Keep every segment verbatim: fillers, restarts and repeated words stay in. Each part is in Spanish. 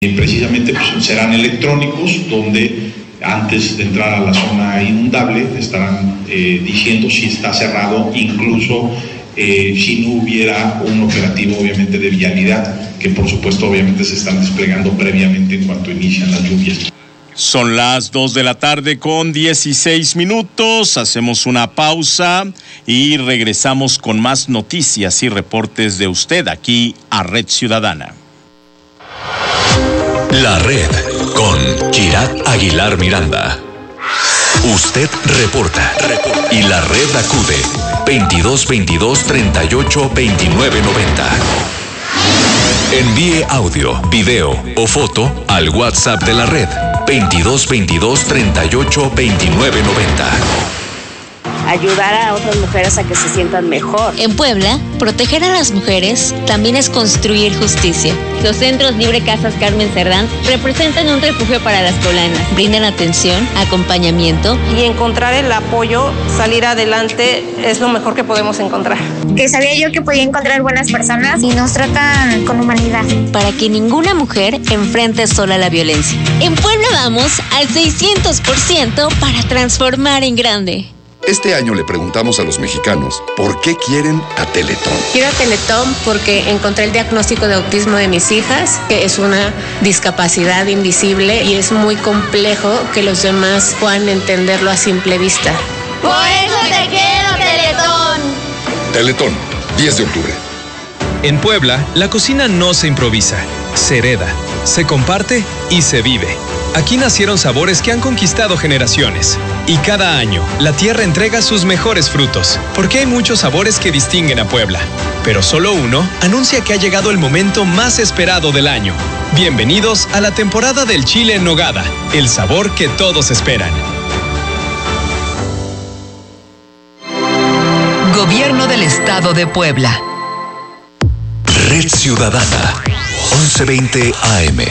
Precisamente pues, serán electrónicos, donde antes de entrar a la zona inundable estarán eh, diciendo si está cerrado, incluso eh, si no hubiera un operativo obviamente de vialidad, que por supuesto obviamente se están desplegando previamente en cuanto inician las lluvias. Son las dos de la tarde con dieciséis minutos, hacemos una pausa y regresamos con más noticias y reportes de usted aquí a Red Ciudadana. La Red con Kirat Aguilar Miranda. Usted reporta, reporta y la red acude veintidós veintidós treinta y ocho veintinueve noventa. Envíe audio, video o foto al WhatsApp de la red veintidós veintidós treinta y ocho veintinueve noventa. Ayudar a otras mujeres a que se sientan mejor. En Puebla, proteger a las mujeres también es construir justicia. Los centros Libre Casas Carmen Cerdán representan un refugio para las poblanas. Brindan atención, acompañamiento. Y encontrar el apoyo, salir adelante, es lo mejor que podemos encontrar. Que sabía yo que podía encontrar buenas personas y nos tratan con humanidad. Para que ninguna mujer enfrente sola la violencia. En Puebla vamos al seiscientos por ciento para transformar en grande. Este año le preguntamos a los mexicanos por qué quieren a Teletón. Quiero a Teletón porque encontré el diagnóstico de autismo de mis hijas, que es una discapacidad invisible y es muy complejo que los demás puedan entenderlo a simple vista. Por eso te quiero, Teletón. Teletón, diez de octubre. En Puebla, la cocina no se improvisa, se hereda, se comparte y se vive. Aquí nacieron sabores que han conquistado generaciones. Y cada año, la tierra entrega sus mejores frutos, porque hay muchos sabores que distinguen a Puebla. Pero solo uno anuncia que ha llegado el momento más esperado del año. Bienvenidos a la temporada del chile en nogada, el sabor que todos esperan. Gobierno del Estado de Puebla. Red Ciudadana, once veinte A M.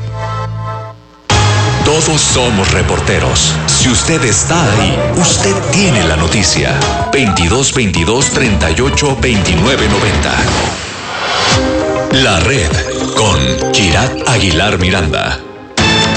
Todos somos reporteros. Si usted está ahí, usted tiene la noticia. veintidós veintidós treinta y ocho veintinueve noventa. La Red con Kirat Aguilar Miranda.